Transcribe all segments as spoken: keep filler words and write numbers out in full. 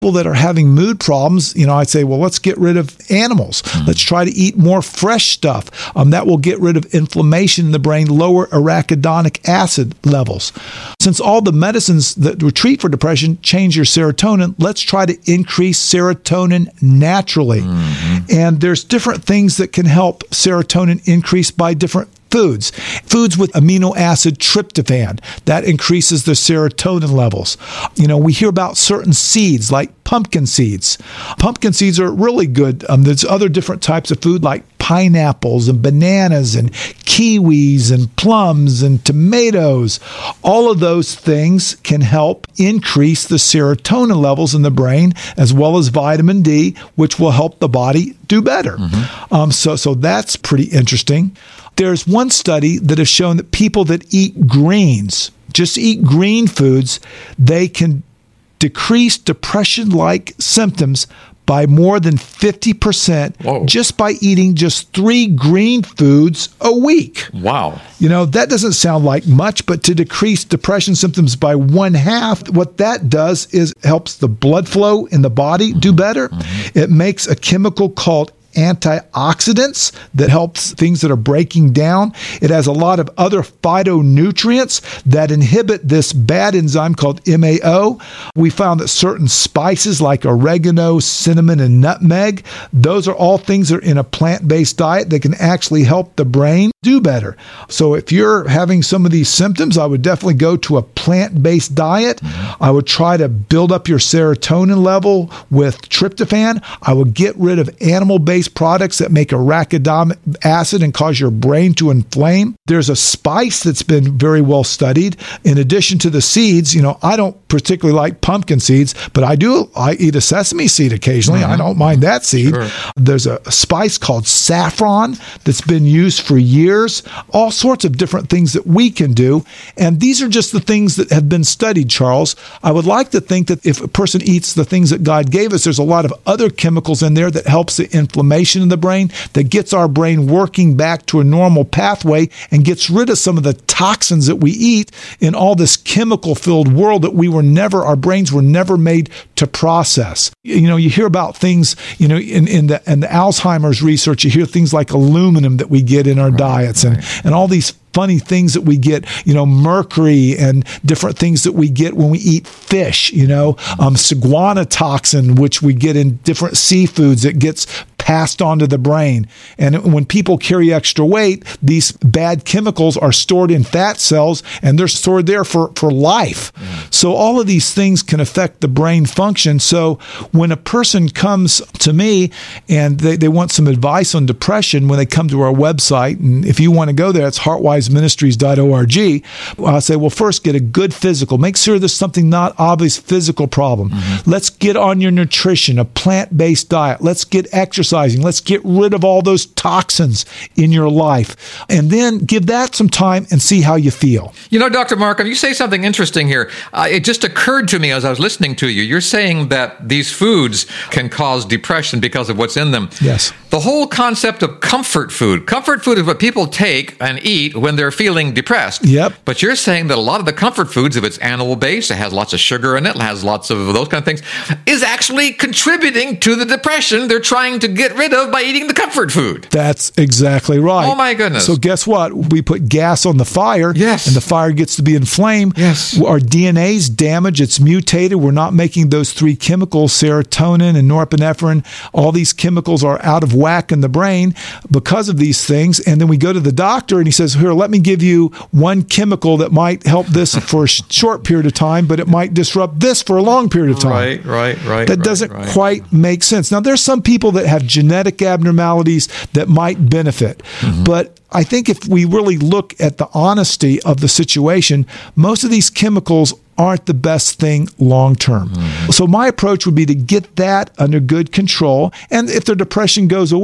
People that are having mood problems, you know, I'd say, well, let's get rid of animals. Mm-hmm. Let's try to eat more fresh stuff. Um, that will get rid of inflammation in the brain, lower arachidonic acid levels. Since all the medicines that treat for depression change your serotonin, let's try to increase serotonin naturally. Mm-hmm. And there's different things that can help serotonin increase by different foods. Foods with amino acid tryptophan, that increases the serotonin levels. You know, we hear about certain seeds like pumpkin seeds. Pumpkin seeds are really good. Um, there's other different types of food like pineapples and bananas and kiwis and plums and tomatoes. All of those things can help increase the serotonin levels in the brain, as well as vitamin D, which will help the body do better. Mm-hmm. Um, so, so that's pretty interesting. There's one study that has shown that people that eat greens, just eat green foods, they can decrease depression-like symptoms by more than fifty percent. Whoa. Just by eating just three green foods a week. Wow. You know, that doesn't sound like much, but to decrease depression symptoms by one half, what that does is helps the blood flow in the body do better. Mm-hmm. It makes a chemical called antioxidants that helps things that are breaking down. It has a lot of other phytonutrients that inhibit this bad enzyme called M A O. We found that certain spices like oregano, cinnamon, and nutmeg, those are all things that are in a plant-based diet that can actually help the brain do better. So if you're having some of these symptoms, I would definitely go to a plant-based diet. Mm-hmm. I would try to build up your serotonin level with tryptophan. I would get rid of animal-based products that make arachidonic acid and cause your brain to inflame. There's a spice that's been very well studied. In addition to the seeds, you know, I don't particularly like pumpkin seeds, but I do, I eat a sesame seed occasionally. Mm-hmm. I don't mind that seed. Sure. There's a spice called saffron that's been used for years. All sorts of different things that we can do. And these are just the things that have been studied, Charles. I would like to think that if a person eats the things that God gave us, there's a lot of other chemicals in there that helps the inflammation in the brain, that gets our brain working back to a normal pathway and gets rid of some of the toxins that we eat in all this chemical-filled world that we were never, our brains were never made to process. You know, you hear about things, you know, in, in the in the Alzheimer's research, you hear things like aluminum that we get in our right, diets and, right. and all these funny things that we get, you know, mercury and different things that we get when we eat fish, you know, um, saguana toxin, which we get in different seafoods that gets passed on to the brain. And when people carry extra weight, these bad chemicals are stored in fat cells and they're stored there for, for life. Mm. So all of these things can affect the brain function. So when a person comes to me and they, they want some advice on depression, when they come to our website, and if you want to go there, it's heartwise ministries dot org, I'll say, well, first get a good physical. Make sure there's something not obvious physical problem. Mm-hmm. Let's get on your nutrition, a plant-based diet. Let's get exercising. Let's get rid of all those toxins in your life. And then give that some time and see how you feel. You know, Doctor Marcum, you say something interesting here. Uh, it just occurred to me as I was listening to you. You're saying that these foods can cause depression because of what's in them. Yes. The whole concept of comfort food. Comfort food is what people take and eat when they're feeling depressed. Yep. But you're saying that a lot of the comfort foods, if it's animal-based, it has lots of sugar in it, it has lots of those kind of things, is actually contributing to the depression they're trying to get rid of by eating the comfort food. That's exactly right. Oh, my goodness. So guess what? We put gas on the fire. Yes. And the fire gets to be inflamed. Yes. Our D N A's damaged. It's mutated. We're not making those three chemicals, serotonin and norepinephrine. All these chemicals are out of whack in the brain because of these things. And then we go to the doctor and he says, here, let me give you one chemical that might help this for a short period of time, but it might disrupt this for a long period of time. Right, right, right. That right, doesn't right. quite make sense. Now, there's some people that have genetic abnormalities that might benefit, mm-hmm. but I think if we really look at the honesty of the situation, most of these chemicals aren't the best thing long term. Mm-hmm. So my approach would be to get that under good control. And if their depression goes away,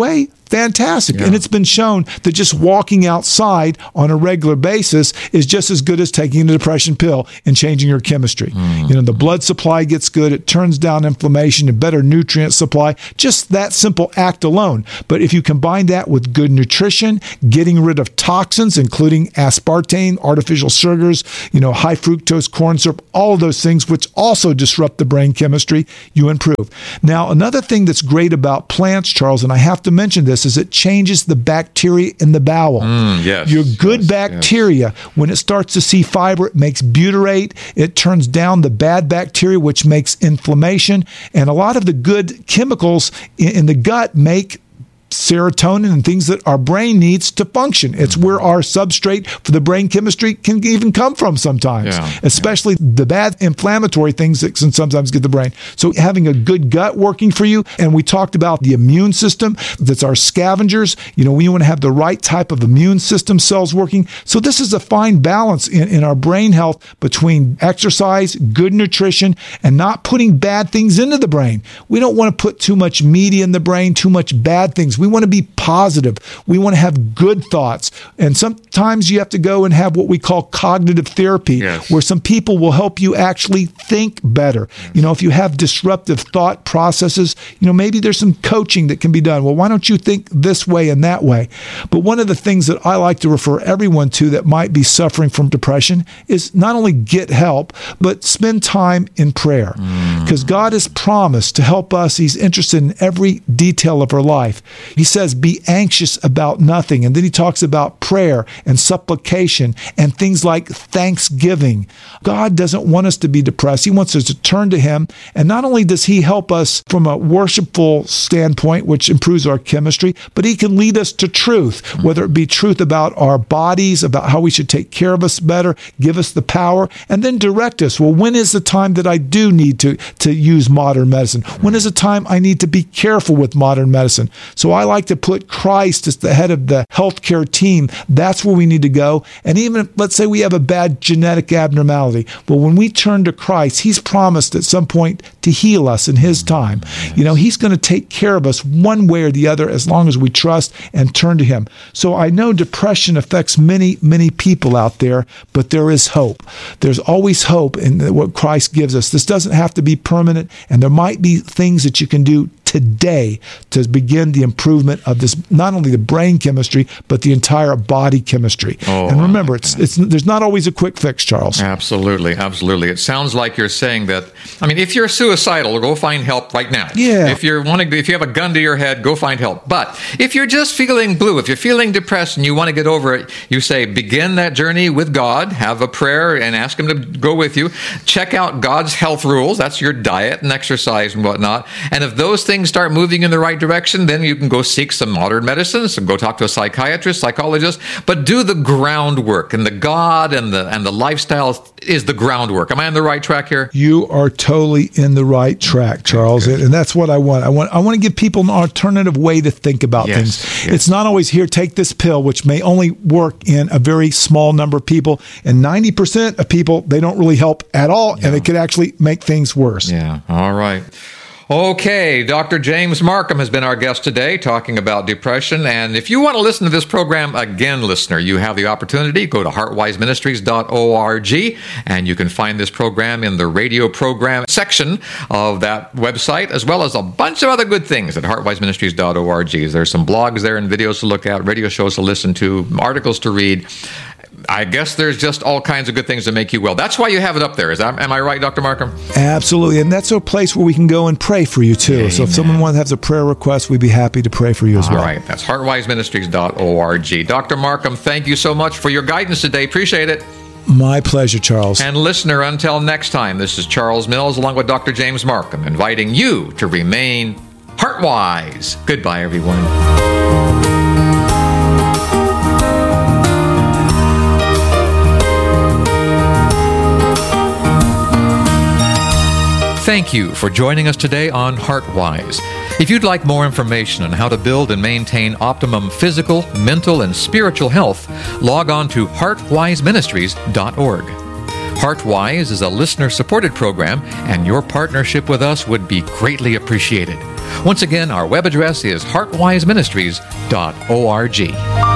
fantastic. Yeah. And it's been shown that just walking outside on a regular basis is just as good as taking a depression pill and changing your chemistry. Mm. You know, the blood supply gets good. It turns down inflammation, a better nutrient supply, just that simple act alone. But if you combine that with good nutrition, getting rid of toxins, including aspartame, artificial sugars, you know, high fructose corn syrup, all of those things, which also disrupt the brain chemistry, you improve. Now, another thing that's great about plants, Charles, and I have to mention this, is it changes the bacteria in the bowel. Mm, yes, Your good yes, bacteria, yes. when it starts to see fiber, it makes butyrate. It turns down the bad bacteria, which makes inflammation. And a lot of the good chemicals in, in the gut make serotonin and things that our brain needs to function. It's mm-hmm. where our substrate for the brain chemistry can even come from sometimes, yeah, especially yeah. the bad inflammatory things that can sometimes get the brain. So having a good gut working for you, and we talked about the immune system, that's our scavengers. You know, we want to have the right type of immune system cells working. So this is a fine balance in, in our brain health between exercise, good nutrition, and not putting bad things into the brain. We don't want to put too much media in the brain, too much bad things. We want to be positive. We want to have good thoughts. And sometimes you have to go and have what we call cognitive therapy, yes. where some people will help you actually think better. Yes. You know, if you have disruptive thought processes, you know, maybe there's some coaching that can be done. Well, why don't you think this way and that way? But one of the things that I like to refer everyone to that might be suffering from depression is not only get help, but spend time in prayer. Because mm. God has promised to help us. He's interested in every detail of our life. He says, be anxious about nothing. And then he talks about prayer and supplication and things like thanksgiving. God doesn't want us to be depressed. He wants us to turn to him. And not only does he help us from a worshipful standpoint, which improves our chemistry, but he can lead us to truth, whether it be truth about our bodies, about how we should take care of us better, give us the power, and then direct us. Well, when is the time that I do need to, to use modern medicine? When is the time I need to be careful with modern medicine? So I like to put Christ as the head of the healthcare team. That's where we need to go. And even if, let's say we have a bad genetic abnormality, well, when we turn to Christ, he's promised at some point to heal us in his time. You know, he's going to take care of us one way or the other as long as we trust and turn to him. So I know depression affects many, many people out there, but there is hope. There's always hope in what Christ gives us. This doesn't have to be permanent, and there might be things that you can do today to begin the improvement of this, not only the brain chemistry, but the entire body chemistry. Oh, and remember, it's it's there's not always a quick fix, Charles. Absolutely, absolutely. It sounds like you're saying that, I mean, if you're suicidal, go find help right now. Yeah. If you're wanting to, if you have a gun to your head, go find help. But if you're just feeling blue, if you're feeling depressed and you want to get over it, you say, begin that journey with God, have a prayer and ask him to go with you. Check out God's health rules. That's your diet and exercise and whatnot. And if those things start moving in the right direction, then you can go seek some modern medicines and go talk to a psychiatrist, psychologist, but do the groundwork. And the God and the and the lifestyle is the groundwork. Am I on the right track here? You are totally in the right track, Charles. Good. And that's what I want. I want I want to give people an alternative way to think about yes, things. Yes. It's not always here, take this pill, which may only work in a very small number of people. And ninety percent of people, they don't really help at all, yeah. and it could actually make things worse. Yeah. All right. Okay, Doctor James Marcum has been our guest today talking about depression. And if you want to listen to this program again, listener, you have the opportunity. Go to heart wise ministries dot org and you can find this program in the radio program section of that website, as well as a bunch of other good things at heart wise ministries dot org. There's some blogs there and videos to look at, radio shows to listen to, articles to read. I guess there's just all kinds of good things to make you well. That's why you have it up there. Is that, am I right, Doctor Marcum? Absolutely. And that's a place where we can go and pray for you, too. Amen. So if someone wants to have a prayer request, we'd be happy to pray for you as all well. All right. That's heart wise ministries dot org. Doctor Marcum, thank you so much for your guidance today. Appreciate it. My pleasure, Charles. And listener, until next time, this is Charles Mills along with Doctor James Marcum, inviting you to remain heart-wise. Goodbye, everyone. Thank you for joining us today on HeartWise. If you'd like more information on how to build and maintain optimum physical, mental, and spiritual health, log on to heart wise ministries dot org. HeartWise is a listener-supported program, and your partnership with us would be greatly appreciated. Once again, our web address is heartwise ministries dot org.